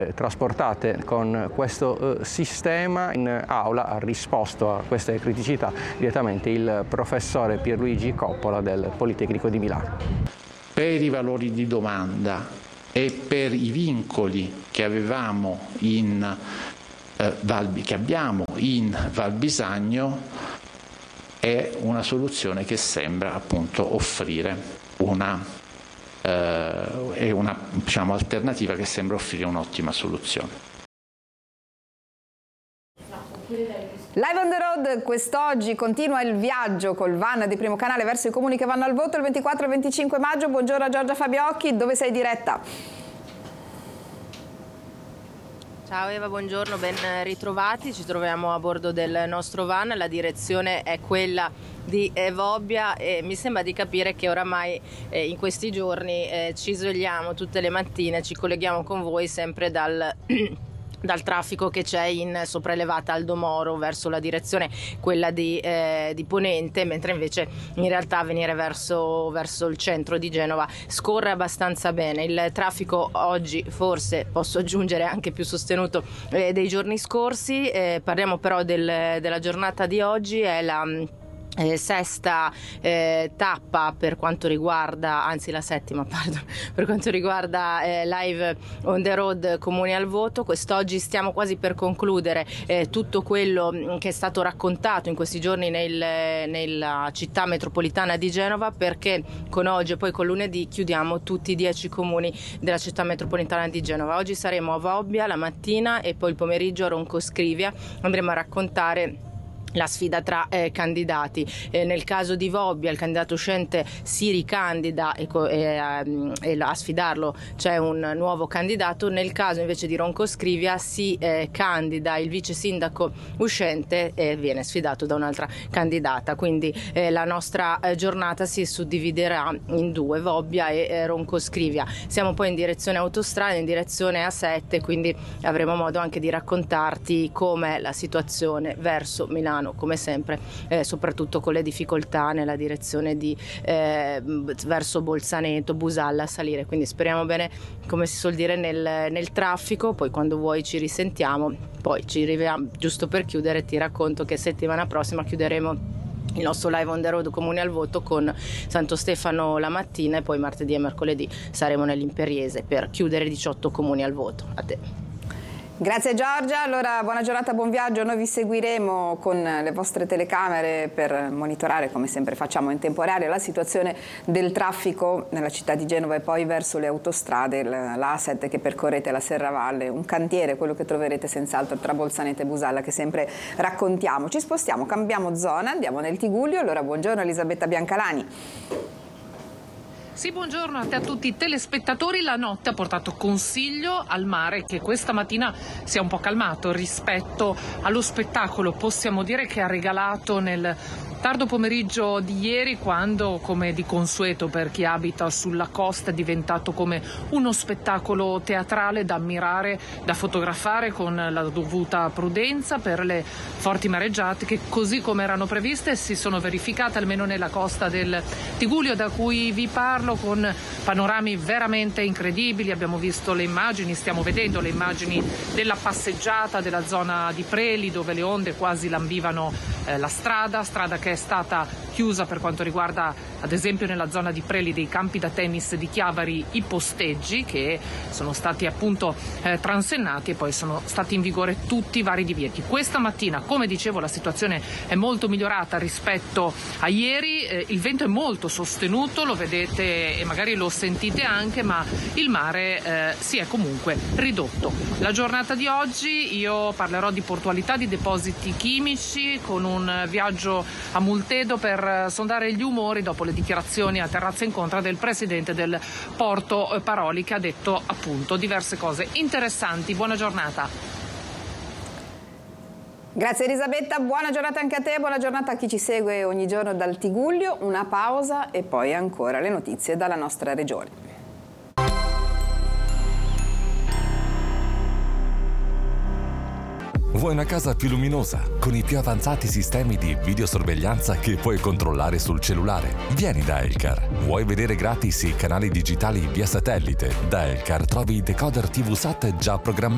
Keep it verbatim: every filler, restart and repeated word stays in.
trasportate con questo eh, sistema. In aula ha risposto a queste criticità direttamente il professore Pierluigi Coppola del Politecnico di Milano. Per i valori di domanda e per i vincoli che avevamo in eh, Val, che abbiamo in Val Bisagno, è una soluzione che sembra appunto offrire una Uh, è una diciamo, alternativa che sembra offrire un'ottima soluzione. Live on the road, quest'oggi continua il viaggio col van di Primo Canale verso i comuni che vanno al voto il ventiquattro e venticinque maggio. Buongiorno a Giorgia Fabiocchi, dove sei diretta? Ciao Eva, buongiorno, ben ritrovati. Ci troviamo a bordo del nostro van, la direzione è quella di Vobbia e mi sembra di capire che oramai eh, in questi giorni eh, ci svegliamo tutte le mattine, ci colleghiamo con voi sempre dal... dal traffico che c'è in sopraelevata Aldomoro verso la direzione quella di, eh, di Ponente, mentre invece in realtà venire verso, verso il centro di Genova scorre abbastanza bene. Il traffico oggi forse posso aggiungere anche più sostenuto eh, dei giorni scorsi. Eh, parliamo però del, della giornata di oggi, è la Eh, sesta eh, tappa per quanto riguarda, anzi la settima pardon, per quanto riguarda eh, Live on the road comuni al voto. Quest'oggi stiamo quasi per concludere eh, tutto quello che è stato raccontato in questi giorni nel, nella città metropolitana di Genova, perché con oggi e poi con lunedì chiudiamo tutti i dieci comuni della città metropolitana di Genova. Oggi saremo a Vobbia la mattina e poi il pomeriggio a Roncoscrivia andremo a raccontare la sfida tra eh, candidati. Eh, nel caso di Vobbia il candidato uscente si ricandida e, e, e a sfidarlo c'è un nuovo candidato. Nel caso invece di Roncoscrivia si eh, candida il vice sindaco uscente e viene sfidato da un'altra candidata, quindi eh, la nostra eh, giornata si suddividerà in due, Vobbia e eh, Roncoscrivia. Siamo poi in direzione autostrada, in direzione A sette, quindi avremo modo anche di raccontarti com'è la situazione verso Milano, come sempre, eh, soprattutto con le difficoltà nella direzione di eh, verso Bolzaneto, Busalla a salire, quindi speriamo bene, come si suol dire, nel, nel traffico. Poi quando vuoi ci risentiamo, poi ci rivediamo. Giusto per chiudere ti racconto che settimana prossima chiuderemo il nostro Live on the road comuni al voto con Santo Stefano la mattina e poi martedì e mercoledì saremo nell'Imperiese per chiudere diciotto comuni al voto. A te. Grazie Giorgia, allora buona giornata, buon viaggio, noi vi seguiremo con le vostre telecamere per monitorare, come sempre facciamo in tempo reale, la situazione del traffico nella città di Genova e poi verso le autostrade, la A sette che percorrete la Serravalle, un cantiere, quello che troverete senz'altro tra Bolzaneto e Busalla che sempre raccontiamo. Ci spostiamo, cambiamo zona, andiamo nel Tigullio, allora buongiorno Elisabetta Biancalani. Sì, buongiorno a te, a tutti i telespettatori. La notte ha portato Consiglio al mare che questa mattina si è un po' calmato rispetto allo spettacolo, possiamo dire, che ha regalato nel tardo pomeriggio di ieri, quando, come di consueto per chi abita sulla costa, è diventato come uno spettacolo teatrale da ammirare, da fotografare con la dovuta prudenza per le forti mareggiate che, così come erano previste, si sono verificate almeno nella costa del Tigullio, da cui vi parlo, con panorami veramente incredibili. Abbiamo visto le immagini, stiamo vedendo le immagini della passeggiata della zona di Preli, dove le onde quasi lambivano eh, la strada, strada che è stata chiusa per quanto riguarda, ad esempio nella zona di Preli, dei campi da tennis di Chiavari, i posteggi che sono stati appunto eh, transennati e poi sono stati in vigore tutti i vari divieti. Questa mattina, come dicevo, la situazione è molto migliorata rispetto a ieri, eh, il vento è molto sostenuto, lo vedete e magari lo sentite anche, ma il mare eh, si è comunque ridotto. La giornata di oggi io parlerò di portualità, di depositi chimici, con un viaggio a Multedo per sondare gli umori dopo le dichiarazioni a Terrazza Incontra del presidente del Porto Paroli, che ha detto appunto diverse cose interessanti. Buona giornata. Grazie Elisabetta, buona giornata anche a te, buona giornata a chi ci segue ogni giorno dal Tigullio. Una pausa e poi ancora le notizie dalla nostra regione. Vuoi una casa più luminosa, con i più avanzati sistemi di videosorveglianza che puoi controllare sul cellulare? Vieni da Elcar. Vuoi vedere gratis i canali digitali via satellite? Da Elcar trovi i decoder tivù Sat già programmati